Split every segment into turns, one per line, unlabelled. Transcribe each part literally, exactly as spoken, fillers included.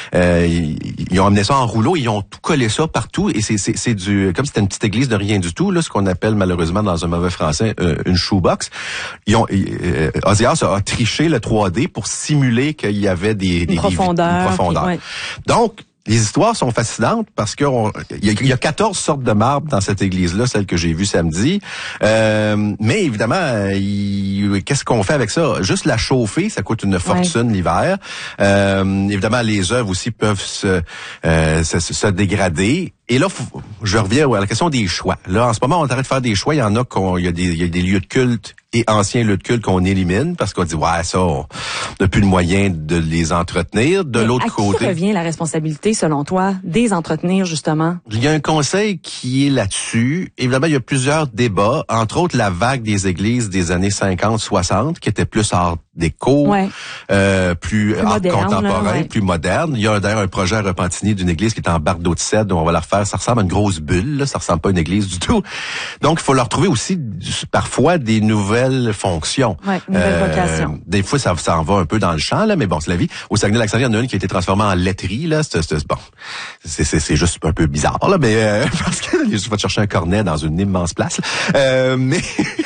Euh, ils, ils ont amené ça en rouleau, ils ont tout collé ça partout et c'est, c'est, c'est du, comme c'était une petite église de rien du tout, là, ce qu'on appelle malheureusement dans un mauvais français euh, une shoebox. Ils ont, euh, Ozias a, a triché le trois D pour simuler qu'il y avait des, des,
une profondeur.
Des, une profondeur. Puis, ouais. Donc, les histoires sont fascinantes parce que il y, y a quatorze sortes de marbre dans cette église-là, celle que j'ai vue samedi. Euh, mais évidemment, il, qu'est-ce qu'on fait avec ça? Juste la chauffer, ça coûte une fortune ouais. l'hiver. Euh, évidemment, les œuvres aussi peuvent se, euh, se, se dégrader. Et là, faut, je reviens à la question des choix. Là, en ce moment, on est en train de faire des choix. Il y en a qu'on, il y a des, il y a des lieux de culte et anciens lieux de culte qu'on élimine parce qu'on dit, ouais, ça, on n'a plus le moyen de les entretenir. De
Mais
l'autre
à
côté.
Qui revient la responsabilité, selon toi, des entretenir, justement?
Il y a un conseil qui est là-dessus. Évidemment, il y a plusieurs débats. Entre autres, la vague des églises des années cinquante soixante, qui était plus art déco, ouais. euh, plus, plus art moderne, contemporain, là, ouais. plus moderne. Il y a d'ailleurs un projet à Repentigny d'une église qui est en bardeau de cèdre, on va la refaire. Ça ressemble à une grosse bulle, là. Ça ressemble pas à une église du tout. Donc, il faut leur trouver aussi parfois des nouvelles fonctions.
Ouais, une nouvelle euh, vocation.
Des fois, ça, ça en va un peu dans le champ, là, mais bon, c'est la vie. Au Saguenay-Lac-Saint-Jean, il y en a une qui a été transformée en laiterie, là. C'est, c'est, bon, c'est, c'est, c'est juste un peu bizarre, là, mais euh, parce que je vais te chercher un cornet dans une immense place. Euh, mais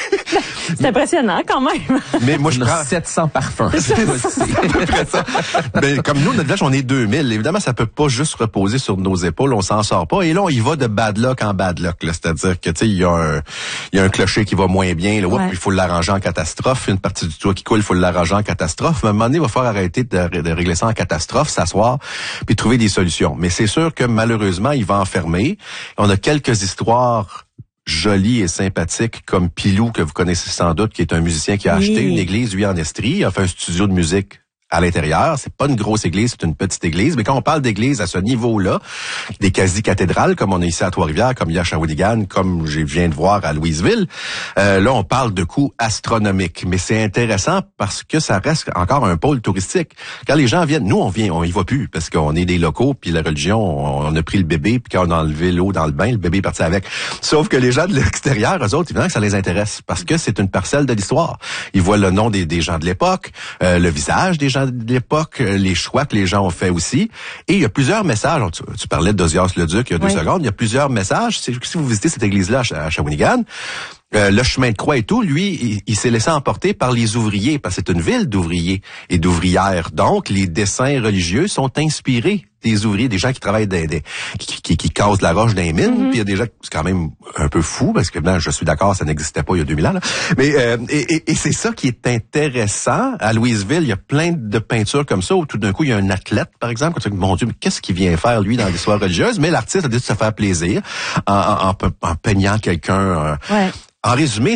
c'est impressionnant quand même.
Mais moi, je prends
sept cents parfums.
C'est à peu près ça. Ben, comme nous, notre village, on est deux mille. Évidemment, ça peut pas juste reposer sur nos épaules. On s'en sort pas. Et là, on y va de bad luck en bad luck. Là. C'est-à-dire que, tu sais, il y a un, il y a un clocher qui va moins bien. Là, ouais. Il faut l'arranger en catastrophe. Une partie du toit qui coule, il faut l'arranger en catastrophe. Mais à un moment donné, il va falloir arrêter de, de régler ça en catastrophe, s'asseoir, puis trouver des solutions. Mais c'est sûr que, malheureusement, il va enfermer. On a quelques histoires joli et sympathique comme Pilou, que vous connaissez sans doute, qui est un musicien qui a oui. acheté une église, lui, en Estrie. Il a fait un studio de musique à l'intérieur. C'est pas une grosse église, c'est une petite église. Mais quand on parle d'église à ce niveau-là, des quasi-cathédrales, comme on a ici à Trois-Rivières, comme il y a à Shawinigan, comme je viens de voir à Louisville, euh, là, on parle de coûts astronomiques. Mais c'est intéressant parce que ça reste encore un pôle touristique. Quand les gens viennent, nous, on vient, on y va plus parce qu'on est des locaux, puis la religion, on a pris le bébé, puis quand on a enlevé l'eau dans le bain, le bébé est parti avec. Sauf que les gens de l'extérieur, eux autres, évidemment que ça les intéresse parce que c'est une parcelle de l'histoire. Ils voient le nom des, des gens de l'époque, euh, le visage des gens de l'époque, les choix que les gens ont fait aussi. Et il y a plusieurs messages. Tu, tu parlais d'Ozias Leduc il y a deux oui. secondes. Il y a plusieurs messages. Si vous visitez cette église-là à Shawinigan, euh, le chemin de croix et tout, lui, il, il s'est laissé emporter par les ouvriers, parce que c'est une ville d'ouvriers et d'ouvrières. Donc, les dessins religieux sont inspirés des ouvriers, des gens qui travaillent des, des qui, qui, qui cassent la roche dans les mines. Mm-hmm. Puis il y a des gens, c'est quand même un peu fou, parce que ben, je suis d'accord, ça n'existait pas il y a deux mille ans. Là. Mais euh, et, et, et c'est ça qui est intéressant. À Louisville, il y a plein de peintures comme ça, où tout d'un coup, il y a un athlète, par exemple, qui dit, mon Dieu, mais qu'est-ce qu'il vient faire, lui, dans l'histoire religieuse? Mais l'artiste a décidé de se faire plaisir en, en, en, en peignant quelqu'un. Euh,
ouais.
En résumé,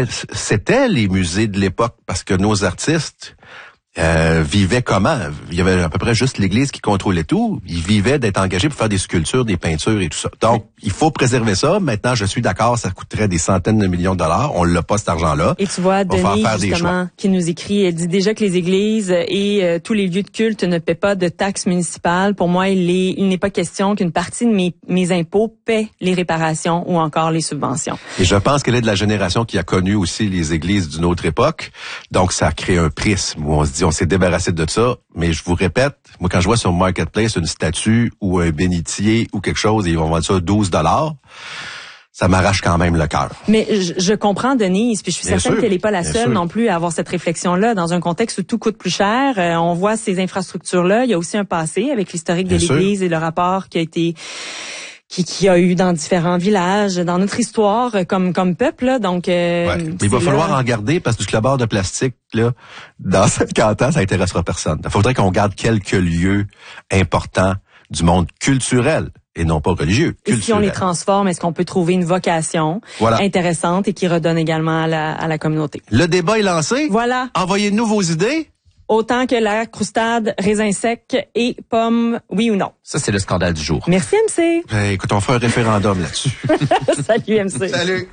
c'était les musées de l'époque, parce que nos artistes euh, vivaient comment? Il y avait à peu près juste l'Église qui contrôlait tout. Ils vivaient d'être engagés pour faire des sculptures, des peintures et tout ça. Donc, il faut préserver ça. Maintenant, je suis d'accord, ça coûterait des centaines de millions de dollars. On l'a pas, cet argent-là.
Et tu vois, Denis, justement, qui nous écrit, elle dit déjà que les églises et euh, tous les lieux de culte ne paient pas de taxes municipales. Pour moi, il est, il n'est pas question qu'une partie de mes, mes impôts paie les réparations ou encore les subventions.
Et je pense qu'elle est de la génération qui a connu aussi les églises d'une autre époque. Donc, ça a créé un prisme où on se dit, on s'est débarrassé de ça. Mais je vous répète, moi, quand je vois sur Marketplace une statue ou un bénitier ou quelque chose et ils vont vendre ça douze dollars, ça m'arrache quand même le cœur.
Mais je, je comprends, Denise, puis je suis
bien
certaine
sûr,
qu'elle n'est pas la seule
sûr.
non plus à avoir cette réflexion-là dans un contexte où tout coûte plus cher. Euh, on voit ces infrastructures-là. Il y a aussi un passé avec l'historique de l'Église et le rapport qui a été... Qui, qui a eu dans différents villages, dans notre histoire comme comme peuple. Là, donc, euh,
ouais. Mais il va falloir en garder parce que du clubard de plastique, là, dans cinquante ans, ça intéressera personne. Il faudrait qu'on garde quelques lieux importants du monde culturel et non pas religieux.
Et
culturel.
Si on les transforme, est-ce qu'on peut trouver une vocation voilà. intéressante et qui redonne également à la, à la communauté?
Le débat est lancé.
Voilà.
Envoyez-nous vos idées.
Autant que la croustade, raisin sec et pommes, oui ou non?
Ça, c'est le scandale du jour.
Merci, M C.
Ben, écoute, on fait un référendum là-dessus.
Salut, M C.
Salut.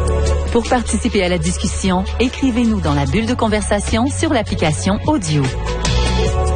Pour participer à la discussion, écrivez-nous dans la bulle de conversation sur l'application Audio.